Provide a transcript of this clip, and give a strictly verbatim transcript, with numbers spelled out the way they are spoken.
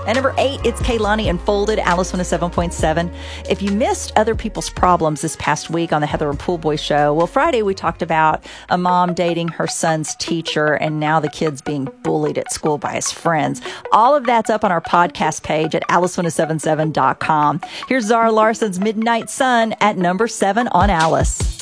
At number eight, it's Kehlani Unfolded, Alice one oh seven point seven. If you missed other people's problems this past week on the Heather and Pool Boy show, well, Friday we talked about a mom dating her son's teacher and now the kid's being bullied at school by his friends. All of that's up on our podcast page at alice ten seventy-seven dot com. Here's Zara Larson's Midnight Sun at number seven on Alice.